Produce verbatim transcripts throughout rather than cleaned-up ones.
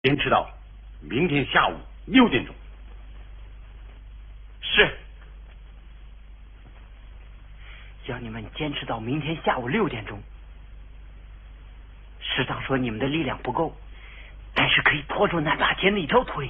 坚持到明天下午六点钟。 是。要你们坚持到明天下午六点钟。师长说你们的力量不够，但是可以拖住南霸天的一条腿。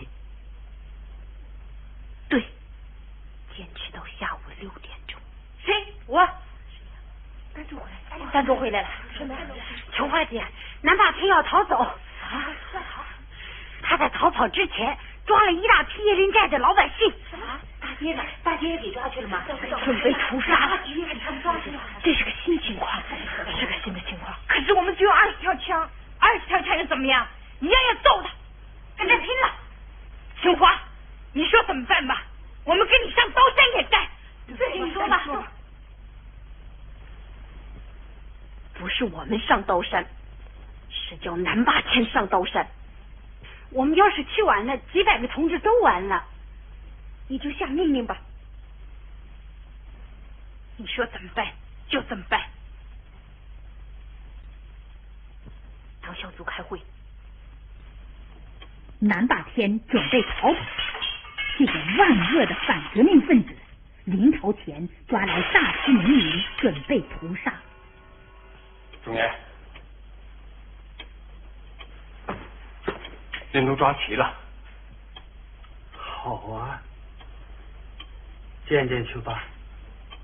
对，坚持到下午六点钟。 谁？我。丹珠回来，丹珠回来了。什么？秋花姐，南霸天要逃走啊！要逃？他在逃跑之前抓了一大批椰林寨的老百姓。什么？大爹呢？大爹也给抓去了吗？准备屠杀。这是个新情况，是个新的情况。可是我们只有二十条枪，二十条枪又怎么样？一样要揍他，跟他拼了。秋花，你说怎么办吧？我们跟你上刀山也干。你说吧。 不是我们上刀山，是叫南霸天上刀山。我们要是去晚了，几百个同志都完了。你就下命令吧。 你说怎么办就怎么办。 当小组开会。 南霸天准备逃跑，这个万恶的反革命分子临逃前抓来大批农民，准备屠杀。 中爷，人都抓齐了。 好啊，见见去吧。